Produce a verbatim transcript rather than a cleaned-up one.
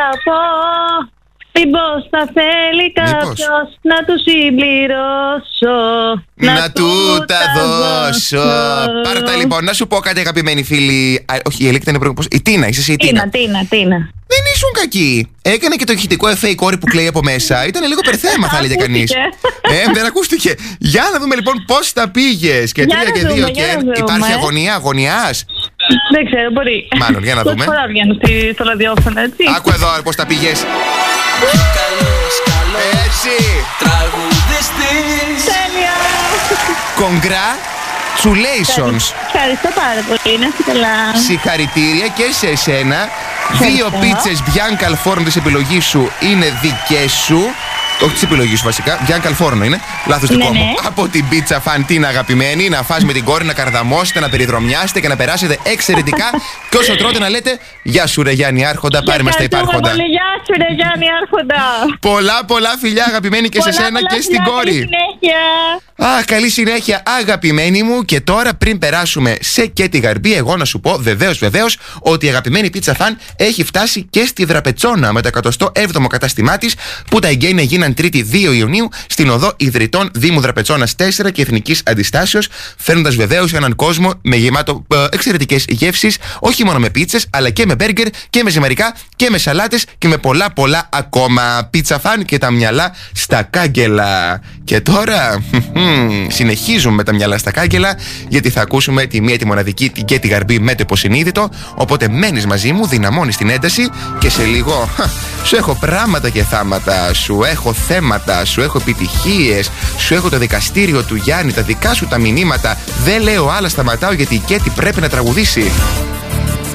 πω. Μήπως θα θέλει κάποιος να του συμπληρώσω, να, να του τα δώσω. Πάρ' τα λοιπόν, να σου πω κάτι αγαπημένη φίλη. Α, όχι, η Ελίκη ήταν πρώτη. Η Τίνα, είσαι εσύ η Τίνα. Τίνα, Τίνα, Τίνα. Δεν ήσουν κακή. Έκανε και το ηχητικό εφέ η κόρη που κλαίει από μέσα. Ήταν λίγο περθέμα, θα έλεγε κανείς. Ε, δεν ακούστηκε. Για να δούμε λοιπόν πώς τα πήγες. Και τρία και δύο και υπάρχει αγωνία, αγωνιάς. Δεν ξέρω, μπορεί. Μάλλον, για να δούμε. Πώς φορά βγαίνω στο ραδιόφωνο, έτσι. Άκου εδώ πώς τα πήγες. Καλός, καλός. Έτσι. Τραγουδιστής. Τέλεια. Congratulations. Ευχαριστώ πάρα πολύ, να είστε καλά. Συγχαρητήρια και σε εσένα. Δύο πίτσες Bianca al Forno της επιλογής σου είναι δικές σου. Όχι της επιλογής σου βασικά, Bianca al Forno είναι. Λάθος δικό ναι, μου. ναι. Από την πίτσα Φαντίνα αγαπημένη, να φας με την κόρη, να καρδαμώσετε, να περιδρομιάσετε και να περάσετε εξαιρετικά. Και όσο τρώτε να λέτε γεια σου ρε Γιάννη Άρχοντα, πάρε μας τα υπάρχοντα. Πολύ, γεια σου ρε Γιάννη Άρχοντα. Πολλά πολλά φιλιά αγαπημένη και πολλά, σε σένα πολλά και στην φιλιά, κόρη. καλή συνέχεια. Αχ, καλή συνέχεια αγαπημένη μου. Και τώρα πριν περάσουμε σε και τη Γαρμπή, εγώ να σου πω βεβαίως βεβαίως ότι η αγαπημένη πίτσα Φαν έχει φτάσει και στη Δραπετσόνα με το εκατοστό έβδομο κατάστημά της, που τα εγγένεια γίναν Τρίτη δύο Ιουνίου στην οδό Ιδρυτών Δήμου Δραπετσόνας τέσσερα και Εθνικής Αντιστάσεως, φέρνοντας βεβαίως έναν κόσμο με γεμάτο ε, εξαιρετικές γεύσεις, όχι μόνο με πίτσες αλλά και με μπέργκερ και με ζυμαρικά και με σαλάτες και με πολλά πολλά ακόμα. Πίτσα Φαν και τα μυαλά στα κάγκελα. Και τώρα συνεχίζουμε με τα μυαλά στα κάγκελα, γιατί θα ακούσουμε τη μία τη μοναδική την και τη Γαρμπή με το υποσυνείδητο. Οπότε μένεις μαζί μου, δυναμώνεις την ένταση και σε λίγο σου έχω πράγματα και θάματα, σου έχω θέματα, σου έχω επιτυχίες, σου έχω το δικαστήριο του Γιάννη, τα δικά σου τα μηνύματα. Δεν λέω άλλα, σταματάω γιατί η Κέτη πρέπει να τραγουδήσει.